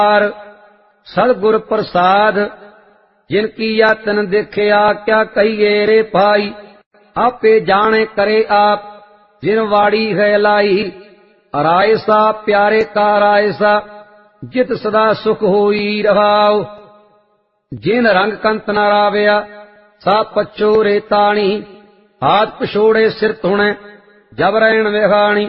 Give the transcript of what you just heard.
सदगुर प्रसाद जिनकी यातन देखिया क्या कहिए रे भाई। आपे जाने करे आप जिन वाड़ी है लाई। अरायसा प्यारे का रायसा जित सदा सुख होई रहाओ। जिन रंग कंत न रावया सा पचो रे ताणी। हाथ पछोड़े सिर धुणे जब रैन विहाणी।